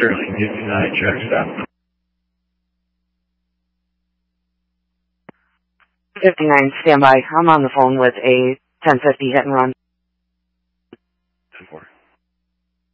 Sterling 59, check stop. 59, stand by. I'm on the phone with a 1050 hit and run. 10-4.